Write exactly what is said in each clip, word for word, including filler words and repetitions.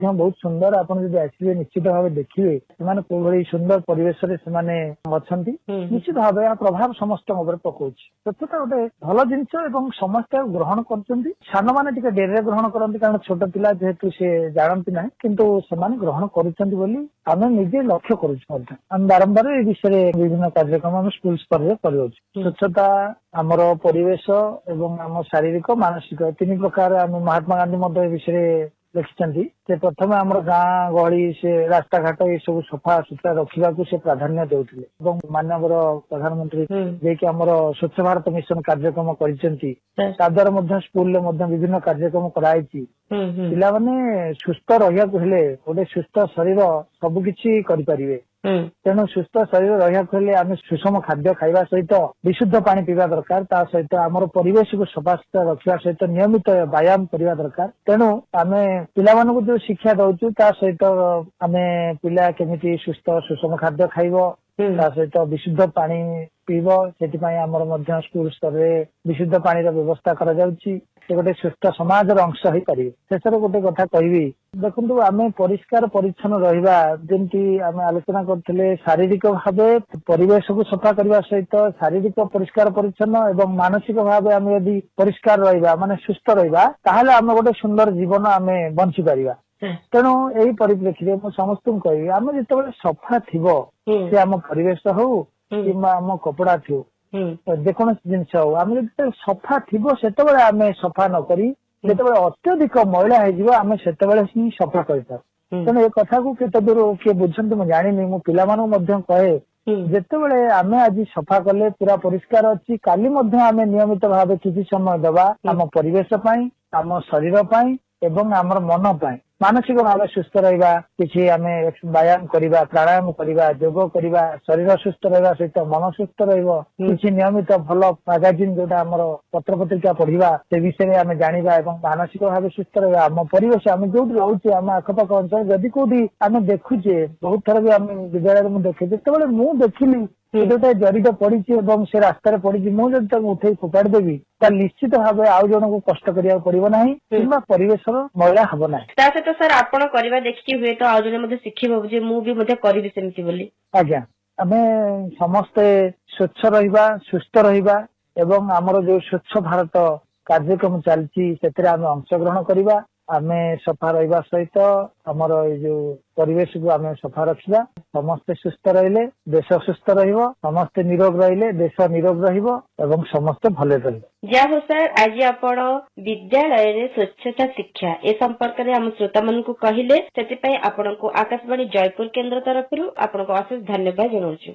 बहुत सुंदर आपण जदि आसिबे निश्चित भाव देखिए से कोई सुंदर परिवेश अच्छा निश्चित भाव यह प्रभाव समस्त पकाउछि। स्वच्छता गोटे भल जिनस एवं समस्त ग्रहण कर सान मैंने डेरी ग्रहण करती कारण छोट पिला जेहेतु से जानती ना किंतु से ग्रहण कर आम निजे लक्ष्य करें बारंबार ये विषय विभिन्न कार्यक्रम आम स्कूल स्तर में कर स्वच्छता आमर परिवेश एवं आम शारीरिक मानसिक तीन प्रकार आम महात्मा गांधी विषय लिखिं से प्रथम आम गाँ गहली से रास्ता घाट ये सब सफा सुतरा रखा से प्राधान्य देउथिले एवं माननीय प्रधानमंत्री जेकि आमर स्वच्छ भारत मिशन कार्यक्रम कर स्कूल विभिन्न कार्यक्रम कराई पिला माने सुस्थ रहा गोटे सुस्थ शरीर सबकि करें तेणु सुस्थ शरीर रहा आम सुषम खाद्य खाइबा सहित विशुद्ध पानी पीवा दरकार ता सहित आमर परिवेश को सफा सुतरा रखा सहित नियमित व्यायाम करवा दरकार। तेणु आम पिला मानक जो शिक्षा दउचु ता सहित आम पिला केमिति सुस्थ सुषम खाद्य खाइबो ता सहित विशुद्ध पानी पीबो सेटिपाई आमर मध्य स्कूल स्तर में विशुद्ध पानी व्यवस्था करा जाउची से गोटे सुस्थ समाज अंश हो पारे। शेष गोटे कथा कहबी देखु आम परिष्कार परिच्छन्न रहिबा जेमती आम आलोचना करथिले शारीरिक भावे परिवेश को सफा करने सहित शारीरिक परिष्कार परिच्छन्न एवं मानसिक भाव आम यदि परिष्कार रहिबा माने सुस्थ रहिबा ताहले आम गोटे सुंदर जीवन आम बंची पारिबा। तेणु यही परिप्रेक्षी में समस्त कह आम जो सफा थो सी आम परिवेश हो कि आम कपड़ा थो जेकोसी जिनस हो आम जो सफा थो से आम सफा नक जो अत्यधिक मैला होम से ही सफा कर तेणु ये कथा को केते दूर किए बुझंती मुझे जानी मो पिला कहे जिते आम आज सफा कले पूरा परिष्कार अच्छी काली आम नियमित भाव किसी समय दबा आम परिवेश आम शरीर एवं आमर मन पाए मानसिक भाव सुस्थ रहा किसी आम व्यायाम करवा प्राणायाम करवा योग करवा शरीर सुस्थ रहा सहित मन सुस्थ रही नियमित भल मैगाजिन जोटा आम पत्र पत्रिका पढ़ा से विषय आम जाना और मानसिक भाव सुस्थ रहा आम परिवेश आम जो रोचे आम आखपाख अंचल जदि कौटी आम देखुचे बहुत थर भी आम विद्यालय में देखे जिते मुझे देखिली गोटे जरिट पड़ी से रास्तार पड़ी मुझे उठे फोपाड़ी देवी निश्चित भाव आउ जन को कष्ट करिया पड़िबो नाही किंबा परिवेश मैला हबो नाही। ता से तो सर आपण करबा देखि हुए तो आउ जने मध्ये सिखिबो जे मु भी मध्ये करिबि सेमति बोली। आज्ञा आमे समस्त स्वच्छ रहिबा सुस्थ रहिबा एवं हमर जो स्वच्छ भारत कार्यक्रम चलची सेतरे आमे अंशग्रहण करिबा आमे सफा रहिबा सहित हमर जो परिवेश को आमे सफा रखिबा समस्त सुस्थ रहिले देश सुस्थ रहिबो समस्त निरोग रहिले देश निरोग रहिबो एवं समस्त भले रहिबो। जा हो सर आज आपण विद्यालय रे स्वच्छता शिक्षा ए संपर्क रे हम श्रोता मन को कहिले सेति पई आपण को आकाशवाणी जयपुर केंद्र तरफ रु आपण को अशेष धन्यवाद जनाउछु।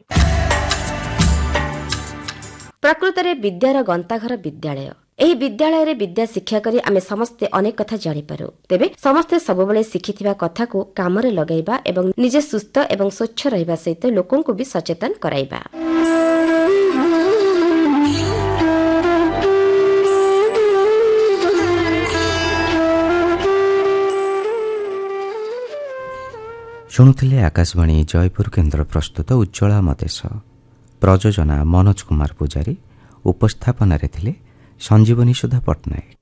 प्रकृत रे विद्यार गंताघर विद्यालय एही विद्यालय रे विद्या शिक्षा करी आमे समस्ते अनेक कथा जानि पारो तेबे समस्ते सबबेले शिखिथिबा कथा को काम रे लगाइबा एवं निजे सुस्थ एवं स्वच्छ रहिबा सहित लोकन को भी सचेतन कराइबा। शुणुथिले आकाशवाणी जयपुर केन्द्र प्रस्तुत उज्ज्वला मदेश प्रयोजना मनोज कुमार पूजारी उपस्थापन रे थिले संजीवनी सुधा पट्टनायक।